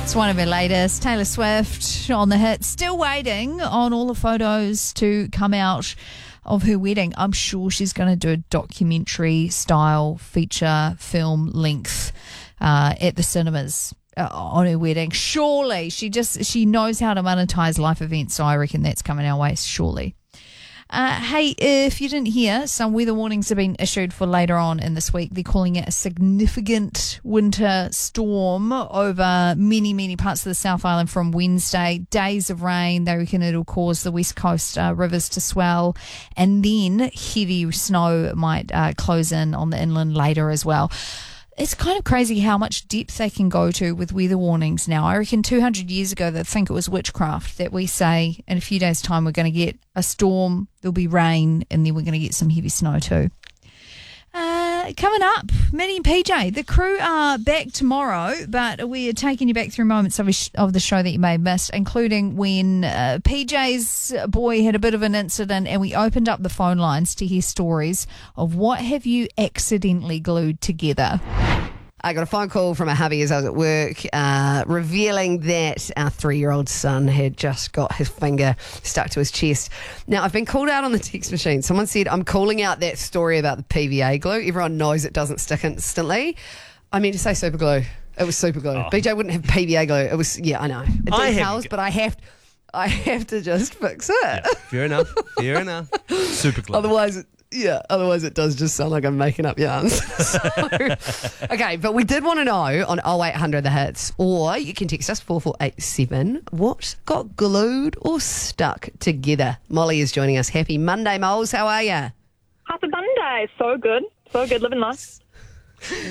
It's one of her latest. Taylor Swift on the hit. Still waiting on all the photos to come out of her wedding. I'm sure she's going to do a documentary style feature film length at the cinemas on her wedding. Surely. She knows how to monetize life events, so I reckon that's coming our way, surely. Hey, if you didn't hear, some weather warnings have been issued for later on in this week. They're calling it a significant winter storm over many, many parts of the South Island from Wednesday. Days of rain. They reckon it'll cause the West Coast rivers to swell. And then heavy snow might close in on the inland later as well. It's kind of crazy how much depth they can go to with weather warnings now. I reckon 200 years ago they'd think it was witchcraft that we say in a few days' time we're going to get a storm, there'll be rain, and then we're going to get some heavy snow too. Coming up, Minnie and PJ, the crew are back tomorrow, but we are taking you back through moments of the show that you may have missed, including when PJ's boy had a bit of an incident and we opened up the phone lines to hear stories of what have you accidentally glued together. I got a phone call from a hubby as I was at work revealing that our 3-year-old son had just got his finger stuck to his chest. Now, I've been called out on the text machine. Someone said, I'm calling out that story about the PVA glue. Everyone knows it doesn't stick instantly. I mean to say super glue. It was super glue. Oh. BJ wouldn't have PVA glue. It was, yeah, I know. It decals, but I have to just fix it. Yeah, fair enough. Super glue. Otherwise it does just sound like I'm making up yarns. Okay, but we did want to know on 0800 The Hits, or you can text us 4487, what got glued or stuck together? Molly is joining us. Happy Monday, Moles. How are you? Happy Monday. So good, living life.